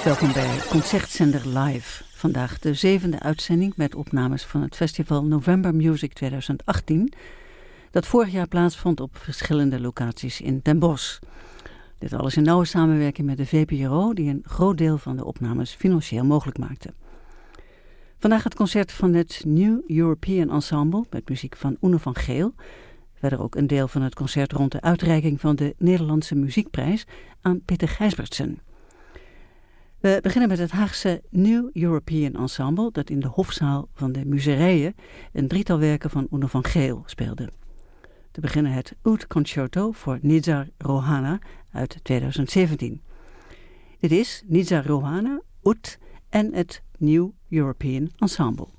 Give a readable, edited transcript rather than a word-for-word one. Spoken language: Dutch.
Welkom bij Concertzender Live. Vandaag de 7e uitzending met opnames van het festival November Music 2018... dat vorig jaar plaatsvond op verschillende locaties in Den Bosch. Dit alles in nauwe samenwerking met de VPRO... die een groot deel van de opnames financieel mogelijk maakte. Vandaag het concert van het New European Ensemble... met muziek van Oene van Geel. Verder ook een deel van het concert rond de uitreiking van de Nederlandse Muziekprijs... aan Peter Gijsbertsen. We beginnen met het Haagse New European Ensemble... dat in de hofzaal van de Muserijen een drietal werken van Oene van Geel speelde. Te beginnen het Oud Concerto voor Nizar Rohana uit 2017. Dit is Nizar Rohana, Oud en het New European Ensemble.